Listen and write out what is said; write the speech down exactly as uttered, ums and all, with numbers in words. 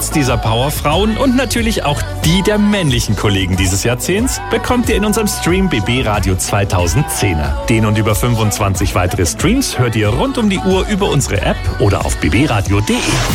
Hits dieser Powerfrauen und natürlich auch die der männlichen Kollegen dieses Jahrzehnts bekommt ihr in unserem Stream B B Radio zweitausendzehner. Den und über fünfundzwanzig weitere Streams hört ihr rund um die Uhr über unsere App oder auf b b radio punkt d e.